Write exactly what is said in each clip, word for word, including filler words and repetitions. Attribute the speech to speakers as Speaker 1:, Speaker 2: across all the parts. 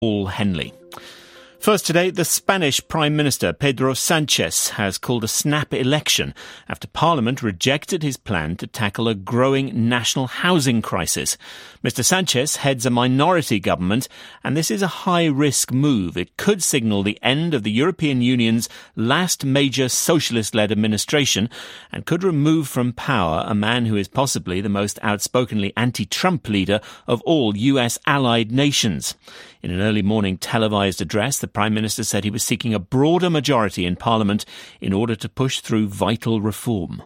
Speaker 1: Paul Henley. First today, the Spanish Prime Minister Pedro Sanchez has called a snap election after Parliament rejected his plan to tackle a growing national housing crisis. Mister Sanchez heads a minority government, and this is a high-risk move. It could signal the end of the European Union's last major socialist-led administration and could remove from power a man who is possibly the most outspokenly anti-Trump leader of all U S allied nations. In an early morning televised address, the Prime Minister said he was seeking a broader majority in Parliament in order to push through vital reform.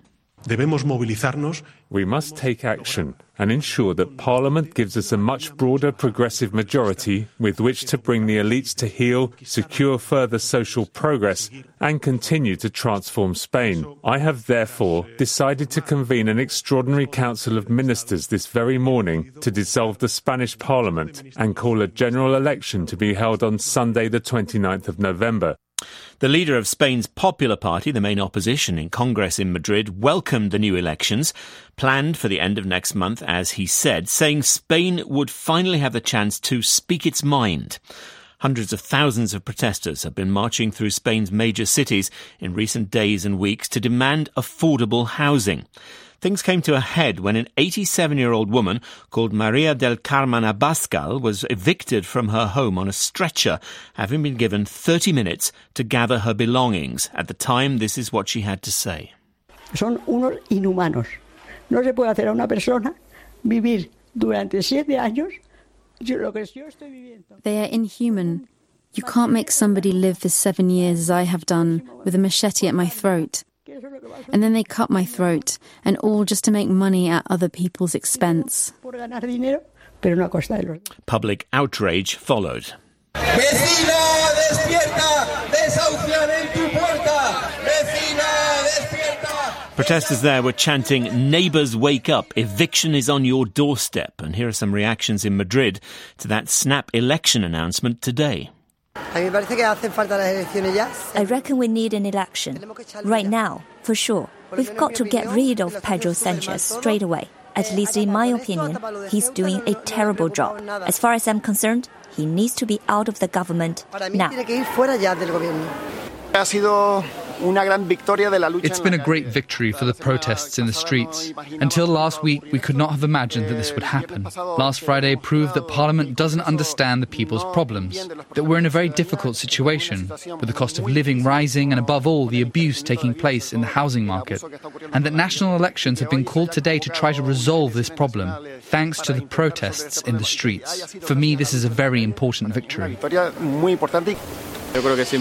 Speaker 2: We must take action and ensure that Parliament gives us a much broader progressive majority with which to bring the elites to heel, secure further social progress and continue to transform Spain. I have therefore decided to convene an extraordinary Council of Ministers this very morning to dissolve the Spanish Parliament and call a general election to be held on Sunday the twenty-ninth of November.
Speaker 1: The leader of Spain's Popular Party, the main opposition in Congress in Madrid, welcomed the new elections, planned for the end of next month, as he said, saying Spain would finally have the chance to speak its mind. Hundreds of thousands of protesters have been marching through Spain's major cities in recent days and weeks to demand affordable housing. Things came to a head when an eighty-seven-year-old woman called Maria del Carmen Abascal was evicted from her home on a stretcher, having been given thirty minutes to gather her belongings. At the time, this is what she had to say.
Speaker 3: Son unos inhumanos. No se puede hacer a una persona vivir durante siete años lo que yo estoy viviendo.
Speaker 4: They are inhuman. You can't make somebody live for seven years as I have done, with a machete at my throat. And then they cut my throat, and all just to make money at other people's expense.
Speaker 1: Public outrage followed. Protesters there were chanting, "Neighbours, wake up, eviction is on your doorstep." And here are some reactions in Madrid to that snap election announcement today.
Speaker 5: I reckon we need an election. Right now, for sure. We've got to get rid of Pedro Sanchez straight away. At least in my opinion, he's doing a terrible job. As far as I'm concerned, he needs to be out of the government now.
Speaker 6: It's been a great victory for the protests in the streets. Until last week, we could not have imagined that this would happen. Last Friday proved that Parliament doesn't understand the people's problems, that we're in a very difficult situation, with the cost of living rising and, above all, the abuse taking place in the housing market, and that national elections have been called today to try to resolve this problem, thanks to the protests in the streets. For me, this is a very important victory.
Speaker 7: I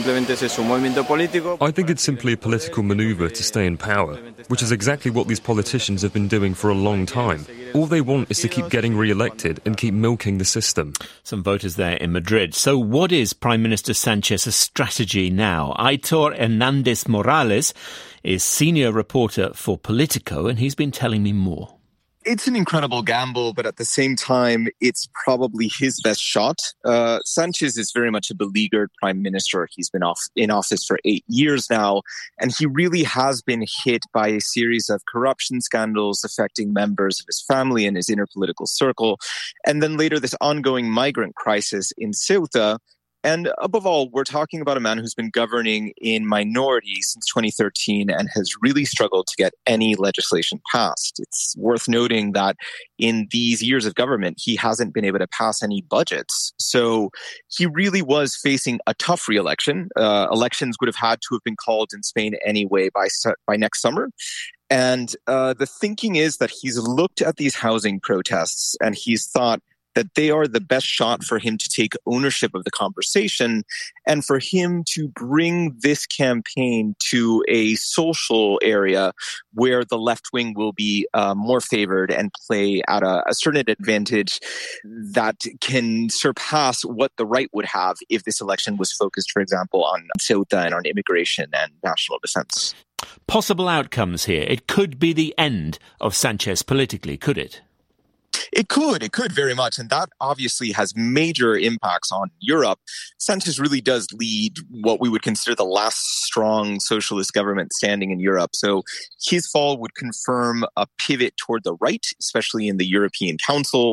Speaker 7: think it's simply a political manoeuvre to stay in power, which is exactly what these politicians have been doing for a long time. All they want is to keep getting re-elected and keep milking the system.
Speaker 1: Some voters there in Madrid. So what is Prime Minister Sanchez's strategy now? Aitor Hernández Morales is senior reporter for Politico, and he's been telling me more.
Speaker 8: It's an incredible gamble, but at the same time, it's probably his best shot. Uh, Sanchez is very much a beleaguered prime minister. He's been off in office for eight years now, and he really has been hit by a series of corruption scandals affecting members of his family and his inner political circle. And then later, this ongoing migrant crisis in Ceuta. And above all, we're talking about a man who's been governing in minority since twenty thirteen and has really struggled to get any legislation passed. It's worth noting that in these years of government, he hasn't been able to pass any budgets. So he really was facing a tough re-election. Uh, elections would have had to have been called in Spain anyway by, by next summer. And uh, the thinking is that he's looked at these housing protests and he's thought that they are the best shot for him to take ownership of the conversation and for him to bring this campaign to a social area where the left wing will be uh, more favored and play at a, a certain advantage that can surpass what the right would have if this election was focused, for example, on Ceuta and on immigration and national defense.
Speaker 1: Possible outcomes here. It could be the end of Sanchez politically, could it?
Speaker 8: It could, it could very much. And that obviously has major impacts on Europe. Sanchez really does lead what we would consider the last strong socialist government standing in Europe. So his fall would confirm a pivot toward the right, especially in the European Council.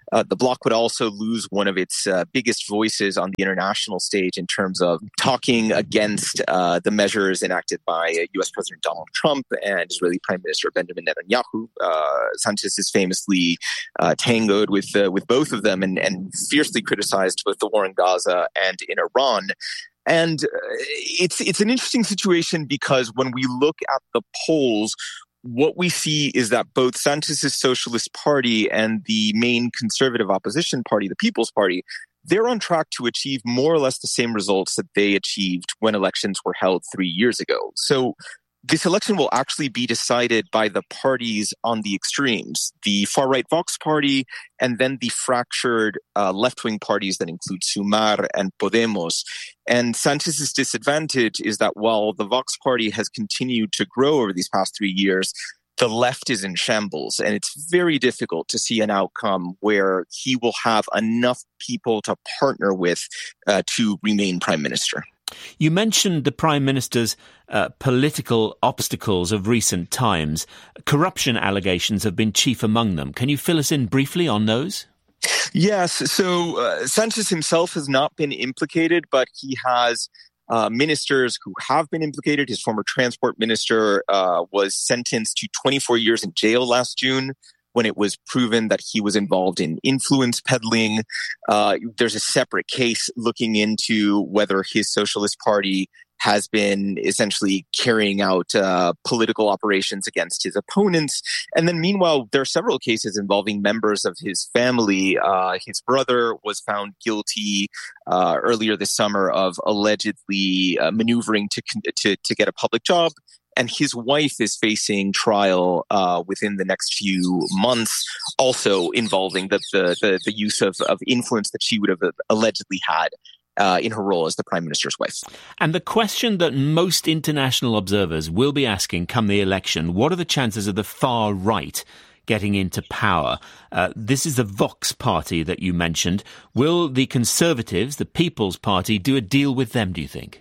Speaker 8: Uh, the bloc would also lose one of its uh, biggest voices on the international stage in terms of talking against uh, the measures enacted by uh, U S President Donald Trump and Israeli Prime Minister Benjamin Netanyahu. Uh, Sanchez has famously uh, tangoed with uh, with both of them and, and fiercely criticized both the war in Gaza and in Iran. And uh, it's it's an interesting situation because when we look at the polls, what we see is that both Sanchez's Socialist Party and the main conservative opposition party, the People's Party, they're on track to achieve more or less the same results that they achieved when elections were held three years ago. So this election will actually be decided by the parties on the extremes, the far-right Vox Party, and then the fractured uh, left-wing parties that include Sumar and Podemos. And Sanchez's disadvantage is that while the Vox Party has continued to grow over these past three years, the left is in shambles, and it's very difficult to see an outcome where he will have enough people to partner with uh, to remain prime minister.
Speaker 1: You mentioned the Prime Minister's uh, political obstacles of recent times. Corruption allegations have been chief among them. Can you fill us in briefly on those?
Speaker 8: Yes. So uh, Sanchez himself has not been implicated, but he has uh, ministers who have been implicated. His former transport minister uh, was sentenced to twenty-four years in jail last June when it was proven that he was involved in influence peddling. Uh, there's a separate case looking into whether his Socialist Party has been essentially carrying out uh, political operations against his opponents. And then meanwhile, there are several cases involving members of his family. Uh, his brother was found guilty uh, earlier this summer of allegedly uh, maneuvering to, to, to get a public job. And his wife is facing trial uh, within the next few months, also involving the the, the, the use of, of influence that she would have allegedly had uh, in her role as the prime minister's wife.
Speaker 1: And the question that most international observers will be asking come the election, what are the chances of the far right getting into power? Uh, this is the Vox Party that you mentioned. Will the Conservatives, the People's Party, do a deal with them, do you think?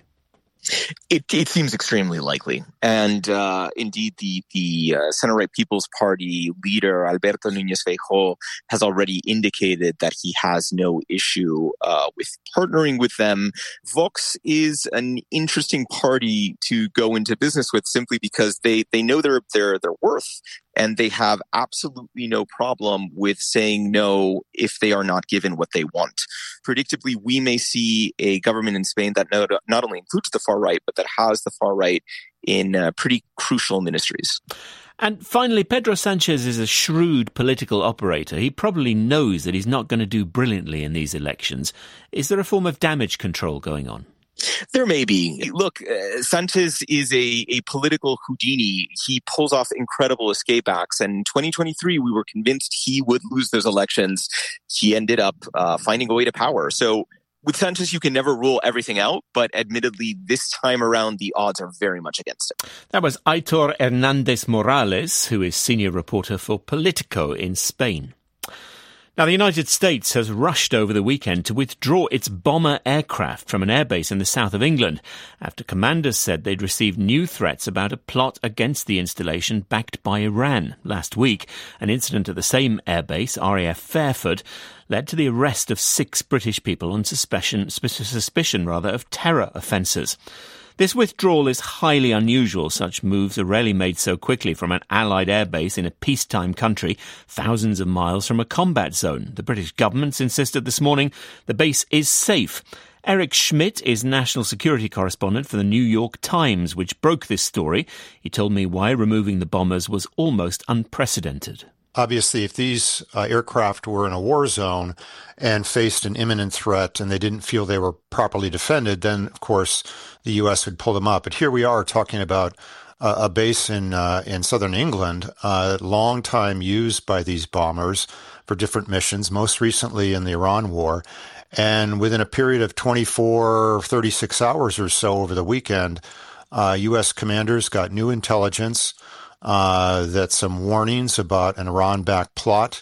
Speaker 8: It, it seems extremely likely. And uh, indeed, the, the uh, center-right People's Party leader, Alberto Núñez Feijóo, has already indicated that he has no issue uh, with partnering with them. Vox is an interesting party to go into business with simply because they, they know their, their, their worth. And they have absolutely no problem with saying no if they are not given what they want. Predictably, we may see a government in Spain that not, not only includes the far right, but that has the far right in uh, pretty crucial ministries.
Speaker 1: And finally, Pedro Sanchez is a shrewd political operator. He probably knows that he's not going to do brilliantly in these elections. Is there a form of damage control going on?
Speaker 8: There may be. Look, uh, Sanchez is a, a political Houdini. He pulls off incredible escape acts. And in twenty twenty-three, we were convinced he would lose those elections. He ended up uh, finding a way to power. So with Sanchez, you can never rule everything out. But admittedly, this time around, the odds are very much against it.
Speaker 1: That was Aitor Hernandez Morales, who is senior reporter for Politico in Spain. Now, the United States has rushed over the weekend to withdraw its bomber aircraft from an airbase in the south of England after commanders said they'd received new threats about a plot against the installation backed by Iran. Last week, an incident at the same airbase, R A F Fairford, led to the arrest of six British people on suspicion, suspicion rather, of terror offences. This withdrawal is highly unusual. Such moves are rarely made so quickly from an Allied airbase in a peacetime country, thousands of miles from a combat zone. The British government's insisted this morning the base is safe. Eric Schmidt is national security correspondent for the New York Times, which broke this story. He told me why removing the bombers was almost unprecedented.
Speaker 9: Obviously, if these uh, aircraft were in a war zone and faced an imminent threat and they didn't feel they were properly defended, then, of course, the U S would pull them up. But here we are talking about uh, a base in uh, in southern England, uh, long time used by these bombers for different missions, most recently in the Iran war. And within a period of twenty-four, thirty-six hours or so over the weekend, uh, U S commanders got new intelligence Uh, that some warnings about an Iran-backed plot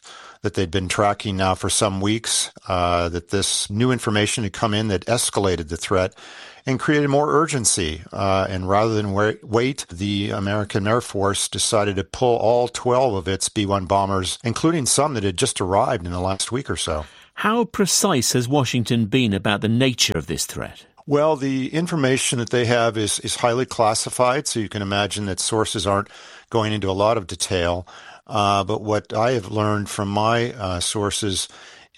Speaker 9: that they'd been tracking now for some weeks, uh, that this new information had come in that escalated the threat and created more urgency. Uh, and rather than wait, the American Air Force decided to pull all twelve of its B one bombers, including some that had just arrived in the last week or so.
Speaker 1: How precise has Washington been about the nature of this threat?
Speaker 9: Well, the information that they have is, is highly classified, so you can imagine that sources aren't going into a lot of detail. Uh, but what I have learned from my uh, sources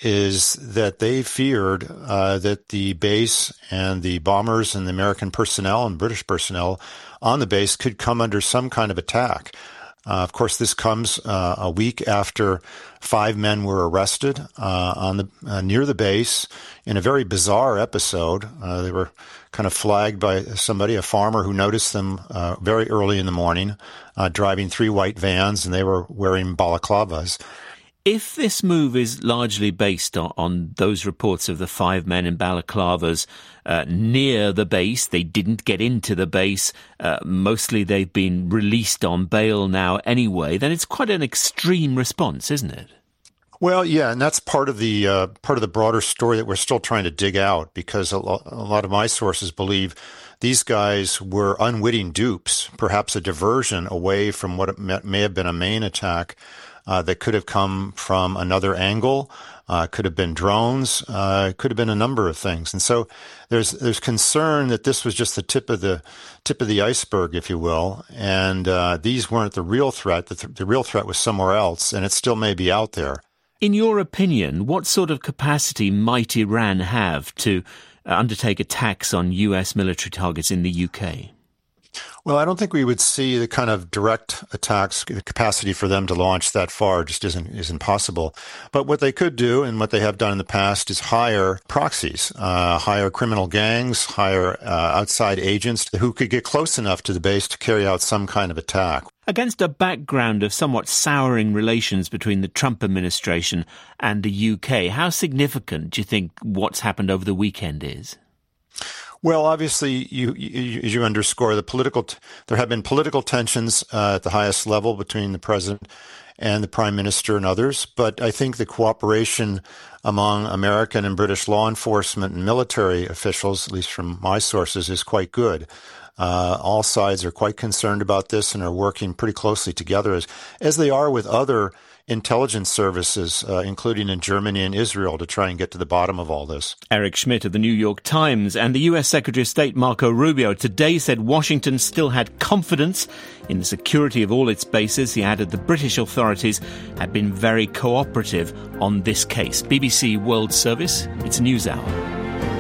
Speaker 9: is that they feared uh, that the base and the bombers and the American personnel and British personnel on the base could come under some kind of attack. Uh, of course, this comes uh, a week after five men were arrested uh, on the uh, near the base in a very bizarre episode. Uh, they were kind of flagged by somebody, a farmer, who noticed them uh, very early in the morning, uh, driving three white vans, and they were wearing balaclavas.
Speaker 1: If this move is largely based on, on those reports of the five men in balaclavas uh, near the base, they didn't get into the base, uh, mostly they've been released on bail now anyway, then it's quite an extreme response, isn't it?
Speaker 9: Well, yeah, and that's part of the uh, part of the broader story that we're still trying to dig out, because a, lo- a lot of my sources believe these guys were unwitting dupes, perhaps a diversion away from what may, may have been a main attack uh, that could have come from another angle, uh, could have been drones, uh, could have been a number of things. And so there's there's concern that this was just the tip of the tip of the iceberg, if you will, and uh, these weren't the real threat. The, th- the real threat was somewhere else, and it still may be out there.
Speaker 1: In your opinion, what sort of capacity might Iran have to undertake attacks on U S military targets in the U K?
Speaker 9: Well, I don't think we would see the kind of direct attacks. The capacity for them to launch that far just isn't isn't possible. But what they could do, and what they have done in the past, is hire proxies, uh, hire criminal gangs, hire uh, outside agents who could get close enough to the base to carry out some kind of attack.
Speaker 1: Against a background of somewhat souring relations between the Trump administration and the U K, how significant do you think what's happened over the weekend is?
Speaker 9: Well, obviously, you, you, you underscore the political. T- there have been political tensions uh, at the highest level between the president and the prime minister and others. But I think the cooperation among American and British law enforcement and military officials, at least from my sources, is quite good. Uh, all sides are quite concerned about this and are working pretty closely together, as, as they are with other intelligence services, uh, including in Germany and Israel, to try and get to the bottom of all this.
Speaker 1: Eric Schmidt of the New York Times. And the U S Secretary of State Marco Rubio today said Washington still had confidence in the security of all its bases. He added the British authorities had been very cooperative on this case. B B C World Service, it's NewsHour.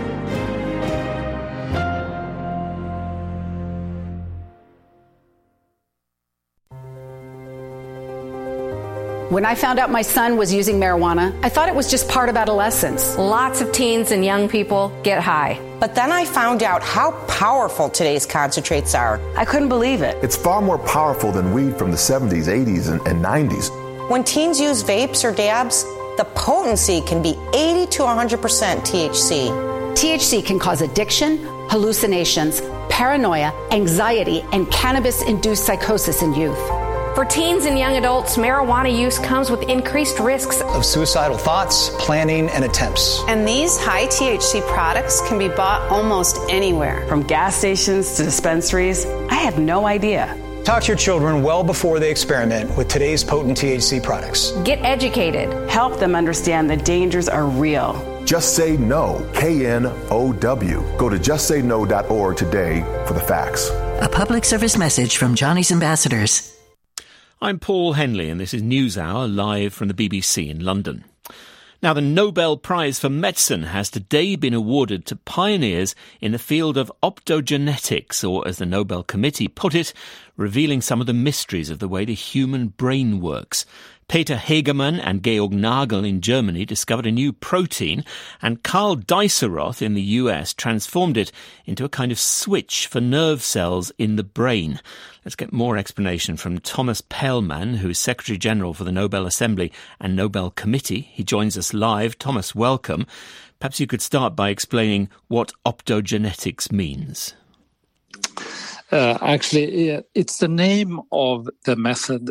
Speaker 10: When I found out my son was using marijuana, I thought it was just part of adolescence.
Speaker 11: Lots of teens and young people get high.
Speaker 12: But then I found out how powerful today's concentrates are.
Speaker 10: I couldn't believe it.
Speaker 13: It's far more powerful than weed from the seventies, eighties, and, and nineties.
Speaker 12: When teens use vapes or dabs, the potency can be eighty to one hundred percent T H C.
Speaker 10: T H C can cause addiction, hallucinations, paranoia, anxiety, and cannabis-induced psychosis in youth.
Speaker 11: For teens and young adults, marijuana use comes with increased risks
Speaker 14: of suicidal thoughts, planning, and attempts.
Speaker 15: And these high T H C products can be bought almost anywhere.
Speaker 16: From gas stations to dispensaries, I had no idea.
Speaker 14: Talk to your children well before they experiment with today's potent T H C products.
Speaker 11: Get educated.
Speaker 16: Help them understand the dangers are real.
Speaker 13: Just Say No, K N O W. Go to just say no dot org today for the facts.
Speaker 17: A public service message from Johnny's Ambassadors.
Speaker 1: I'm Paul Henley, and this is NewsHour, live from the B B C in London. Now, the Nobel Prize for Medicine has today been awarded to pioneers in the field of optogenetics, or as the Nobel Committee put it, revealing some of the mysteries of the way the human brain works. Peter Hegemann and Georg Nagel in Germany discovered a new protein, and Karl Diceroth in the U S transformed it into a kind of switch for nerve cells in the brain. Let's get more explanation from Thomas Perlmann, who is Secretary General for the Nobel Assembly and Nobel Committee. He joins us live. Thomas, welcome. Perhaps you could start by explaining what optogenetics means.
Speaker 18: Uh, actually, it's the name of the method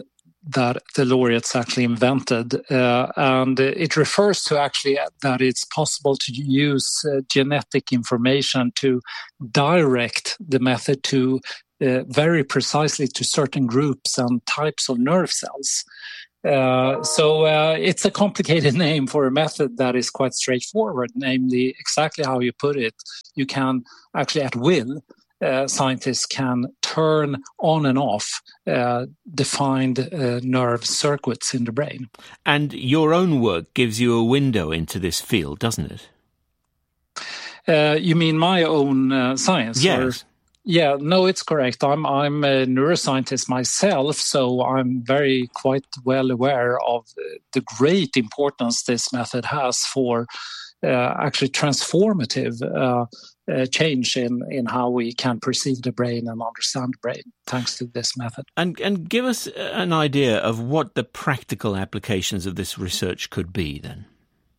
Speaker 18: that the laureates actually invented. Uh, and it refers to actually that it's possible to use uh, genetic information to direct the method to uh, very precisely to certain groups and types of nerve cells. Uh, so uh, it's a complicated name for a method that is quite straightforward, namely exactly how you put it. You can actually at will, uh, scientists can turn on and off uh, defined uh, nerve circuits in the brain.
Speaker 1: And your own work gives you a window into this field, doesn't it?
Speaker 18: Uh, you mean my own uh, science?
Speaker 1: Yes.
Speaker 18: Or? Yeah, no, it's correct. I'm I'm a neuroscientist myself, so I'm very quite well aware of the great importance this method has for uh, actually transformative uh, uh, change in, in how we can perceive the brain and understand the brain, thanks to this method.
Speaker 1: And and give us an idea of what the practical applications of this research could be, then.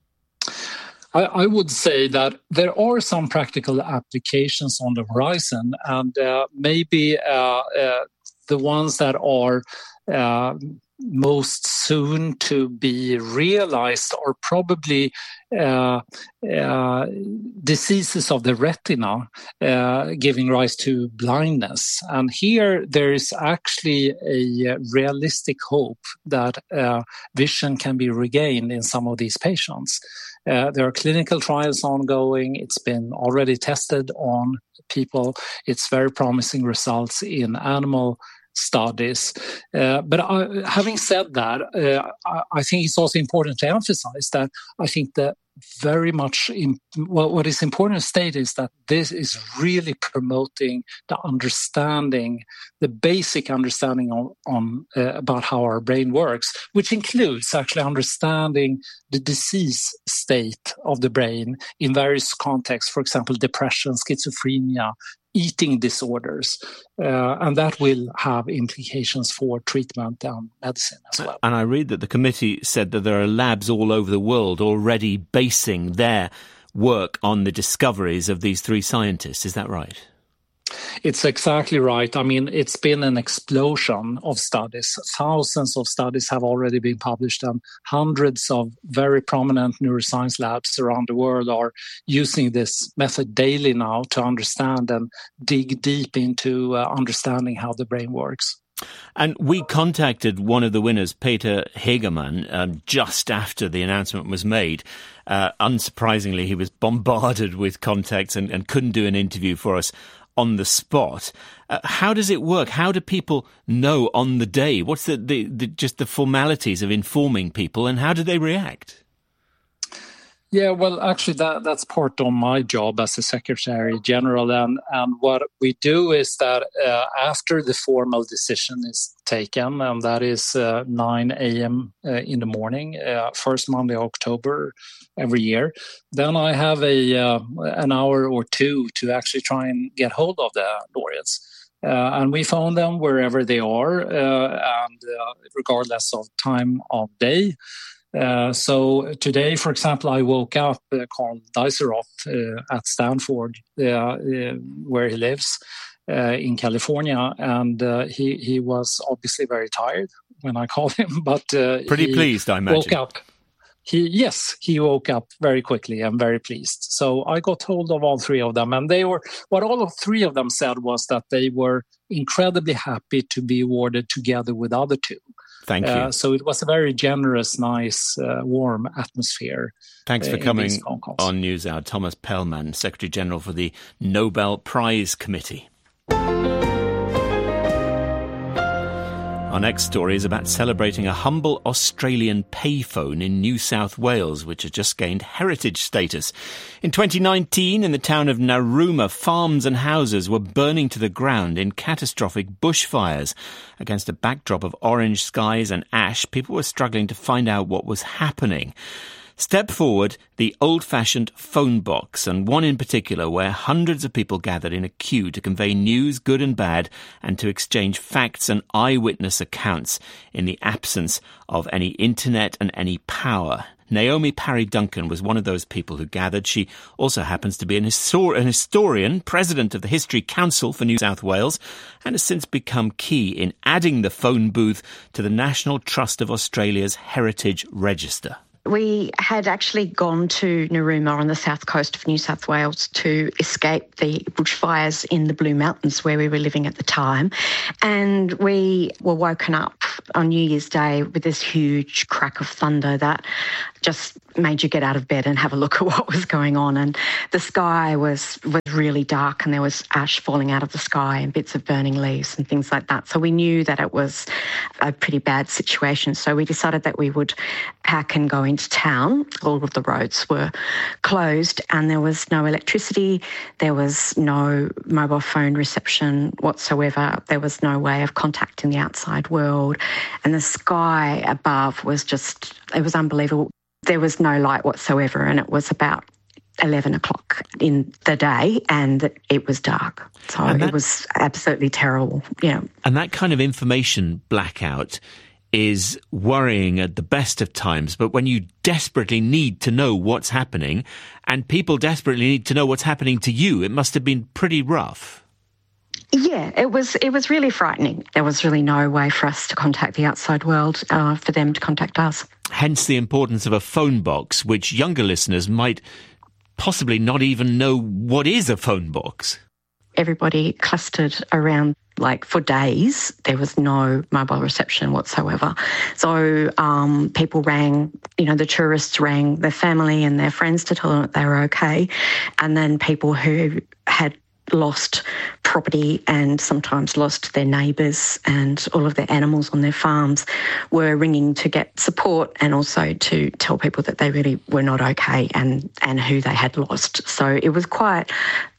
Speaker 18: I would say that there are some practical applications on the horizon, and uh, maybe uh, uh, the ones that are uh, most soon to be realized are probably uh, uh, diseases of the retina, uh, giving rise to blindness. And here there is actually a realistic hope that uh, vision can be regained in some of these patients. Uh, there are clinical trials ongoing. It's been already tested on people. It's very promising results in animal studies. Uh, but I, having said that, uh, I, I think it's also important to emphasize that I think that very much in, well, what is important to state is that this is really promoting the understanding, the basic understanding on, on uh, about how our brain works, which includes actually understanding the disease state of the brain in various contexts, for example, depression, schizophrenia, eating disorders, uh, and that will have implications for treatment and medicine as well.
Speaker 1: And I read that the committee said that there are labs all over the world already basing their work on the discoveries of these three scientists. Is that right?
Speaker 18: It's exactly right. I mean, it's been an explosion of studies. Thousands of studies have already been published, and hundreds of very prominent neuroscience labs around the world are using this method daily now to understand and dig deep into uh, understanding how the brain works.
Speaker 1: And we contacted one of the winners, Peter Hegemann, um, just after the announcement was made. Uh, unsurprisingly, he was bombarded with contacts and, and couldn't do an interview for us on the spot. Uh, how does it work? How do people know on the day? What's the, the, the just the formalities of informing people, and how do they react?
Speaker 18: Yeah, well, actually, that that's part of my job as a Secretary General. And, and what we do is that uh, after the formal decision is taken, and that is uh, nine a.m. Uh, in the morning, uh, first Monday of October every year, then I have a uh, an hour or two to actually try and get hold of the laureates. Uh, and we phone them wherever they are, uh, and uh, regardless of time of day. Uh, so today, for example, I woke up uh, Carl Deiseroth uh, at Stanford, uh, uh, where he lives uh, in California, and uh, he he was obviously very tired when I called him, but uh,
Speaker 1: pretty
Speaker 18: he
Speaker 1: pleased, I imagine.
Speaker 18: Woke up. He yes, he woke up very quickly and very pleased. So I got hold of all three of them, and they were what all of three of them said was that they were incredibly happy to be awarded together with other two.
Speaker 1: Thank you.
Speaker 18: Uh, so it was a very generous, nice, uh, warm atmosphere.
Speaker 1: Thanks for
Speaker 18: uh,
Speaker 1: coming on NewsHour. Thomas Pellman, Secretary General for the Nobel Prize Committee. Our next story is about celebrating a humble Australian payphone in New South Wales, which has just gained heritage status. In twenty nineteen, in the town of Narooma, farms and houses were burning to the ground in catastrophic bushfires. Against a backdrop of orange skies and ash, people were struggling to find out what was happening. Step forward the old-fashioned phone box, and one in particular where hundreds of people gathered in a queue to convey news, good and bad, and to exchange facts and eyewitness accounts in the absence of any internet and any power. Naomi Parry Duncan was one of those people who gathered. She also happens to be an, histor- an historian, president of the History Council for New South Wales, and has since become key in adding the phone booth to the National Trust of Australia's Heritage Register.
Speaker 19: We had actually gone to Narooma on the south coast of New South Wales to escape the bushfires in the Blue Mountains where we were living at the time. And we were woken up on New Year's Day with this huge crack of thunder that just made you get out of bed and have a look at what was going on. And the sky was, was really dark, and there was ash falling out of the sky and bits of burning leaves and things like that. So we knew that it was a pretty bad situation. So we decided that we would pack and go into town. All of the roads were closed and there was no electricity. There was no mobile phone reception whatsoever. There was no way of contacting the outside world. And the sky above was just, it was unbelievable. There was no light whatsoever, and it was about eleven o'clock in the day and it was dark. So that, it was absolutely terrible. Yeah.
Speaker 1: And that kind of information blackout is worrying at the best of times, but when you desperately need to know what's happening and people desperately need to know what's happening to you, it must have been pretty rough.
Speaker 19: Yeah, it was it was really frightening. There was really no way for us to contact the outside world, uh, for them to contact us.
Speaker 1: Hence the importance of a phone box, which younger listeners might possibly not even know what is a phone box.
Speaker 19: Everybody clustered around, like, for days. There was no mobile reception whatsoever. So um, people rang, you know, the tourists rang their family and their friends to tell them that they were okay. And then people who had lost property and sometimes lost their neighbours and all of their animals on their farms were ringing to get support and also to tell people that they really were not okay and, and who they had lost. So it was quite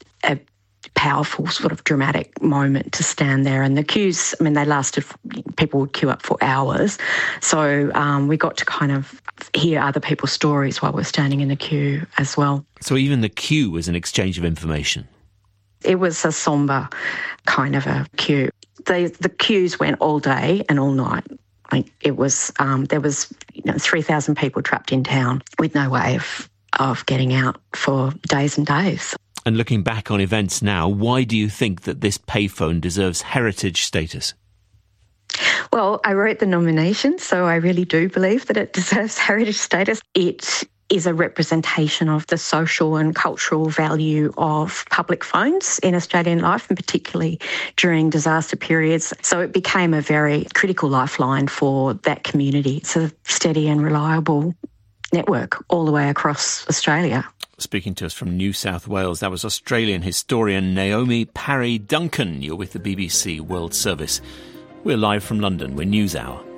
Speaker 19: a powerful sort of dramatic moment to stand there. And the queues, I mean, they lasted, people would queue up for hours. So um, we got to kind of hear other people's stories while we're standing in the queue as well.
Speaker 1: So even the queue was an exchange of information?
Speaker 19: It was a sombre kind of a queue. The the queues went all day and all night. Like it was, um, there was you know, three thousand people trapped in town with no way of, of getting out for days and days.
Speaker 1: And looking back on events now, why do you think that this payphone deserves heritage status?
Speaker 19: Well, I wrote the nomination, so I really do believe that it deserves heritage status. It is a representation of the social and cultural value of public phones in Australian life, and particularly during disaster periods. So it became a very critical lifeline for that community. It's a steady and reliable network all the way across Australia.
Speaker 1: Speaking to us from New South Wales, that was Australian historian Naomi Parry Duncan. You're with the B B C World Service. We're live from London. We're NewsHour.